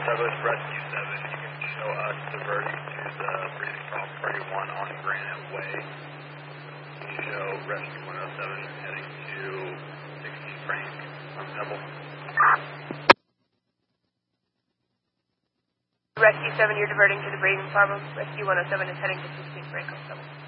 Rescue 7, you can show us diverting to the breathing problem party 1 on Granite Way. You show Rescue 107 heading to 16 Frank on Pebble. Rescue 7, you're diverting to the breathing problem. Rescue 107 is heading to 16 Frank on Pebble.